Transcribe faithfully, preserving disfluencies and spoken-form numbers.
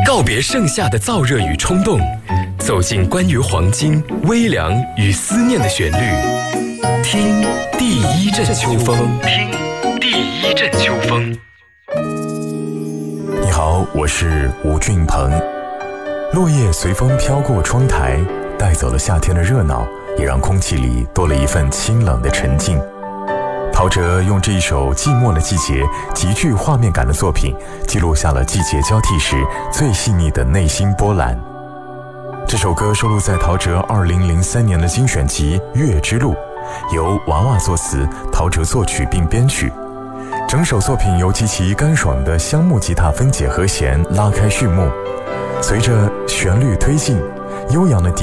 告别盛夏的燥热与冲动，走进关于黄金、微凉与思念的旋律，听第一阵秋风，听第一阵秋风。 你好，我是吴俊鹏。落叶随风飘过窗台，带走了夏天的热闹，也让空气里多了一份清冷的沉静。陶喆用这一首《寂寞的季节》极具画面感的作品，记录下了季节交替时最细腻的内心波澜。这首歌收录在陶喆二零零三年的精选集《月之路》，由娃娃作词，陶喆作曲并编曲。整首作品由极其干爽的香木吉他分解和弦拉开序幕，随着旋律推进，悠扬的